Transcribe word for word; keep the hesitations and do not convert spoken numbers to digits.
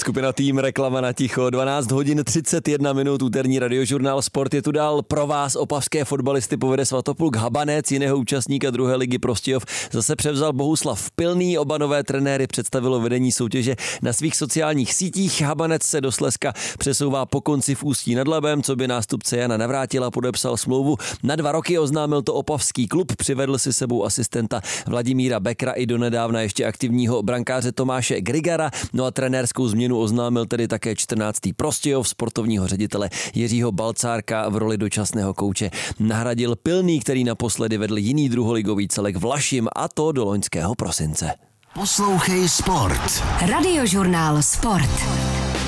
Skupina Tým, reklama na ticho, dvanáct hodin třicet jedna minut, úterní radiožurnál Sport je tu dál. Pro vás opavské fotbalisty povede Svatopluk Habanec, jiného účastníka druhé ligy Prostějov zase převzal Bohuslav Pilný, oba nové trenéry představilo vedení soutěže na svých sociálních sítích. Habanec se do Slezska přesouvá po konci v Ústí nad Labem, co by nástupce Jana Navrátila podepsal smlouvu na dva roky, oznámil to opavský klub, přivedl si sebou asistenta Vladimíra Bekra i donedávna ještě aktivního brankáře Tomáše Grigara, no a trenérskou změnu oznámil tedy také čtrnáctý Prostějov, sportovního ředitele Jiřího Balcárka v roli dočasného kouče nahradil Pilný, který naposledy vedl jiný druholigový celek Vlašim, a to do loňského prosince. Poslouchej Sport. Radiožurnál Sport.